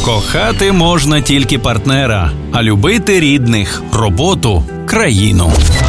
Кохати можна тільки партнера, а любити рідних, роботу, країну.